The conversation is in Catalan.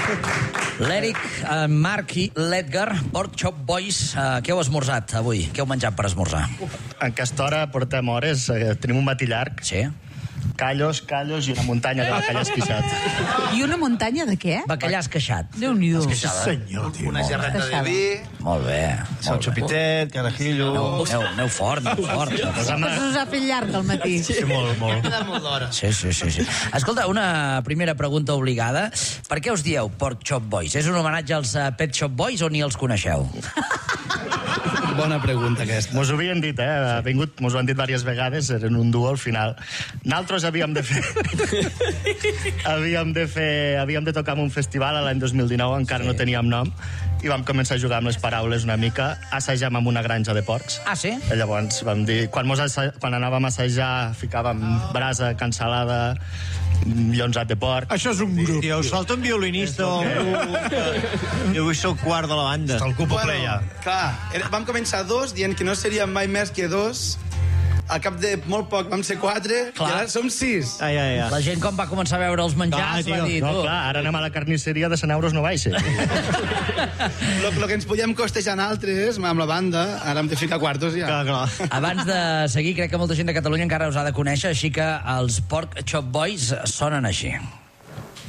L'Eric, en Marc i l'Edgar, Pork Chop Boys, què heu esmorzat avui? Què heu menjat per esmorzar? En aquesta hora portem hores, tenim un matí llarg. Sí. Callos i una muntanya de bacallà esqueixat. I una muntanya de què? Bacallà esqueixat. Déu-n'hi-do. Senyor, tio. Una gerreta de vi, Molt bé. un xupitet, carajillo... Aneu fort, aneu fort. Us ha fet llarg del matí. Sí, molt. Hem quedat molt d'hora. Sí. Escolta, una primera pregunta obligada. Per què us dieu Pork Chop Boys? És un homenatge als Pet Shop Boys o ni els coneixeu? Bona pregunta, aquesta. Mos ho havien dit, mos ho han dit diverses vegades, eren un duo al final. Nosaltres havíem de tocar en un festival l'any 2019, encara no teníem nom, i vam començar a jugar amb les paraules una mica, assajam amb una granja de porcs. Ah, sí? I llavors vam dir, quan anàvem a assajar, ficàvem brasa, cansalada, llonzat de porc. Això és un grup. I us falta un violinista o jo avui sóc quart de la banda. El cupo playa. Clar, vam començar dos dient que no seríem mai més que dos. Al cap de molt poc vam ser 4 Clar. i ara som 6. La gent quan va començar a veure els menjars va dir... No, clar, ara anem a la carnisseria de 100 euros no baixa. Lo que ens podíem costejar altres amb la banda, ara hem de ficar quartos ja. Clar. Abans de seguir, crec que molta gent de Catalunya encara us ha de conèixer, així que els Pork Chop Boys sonen així.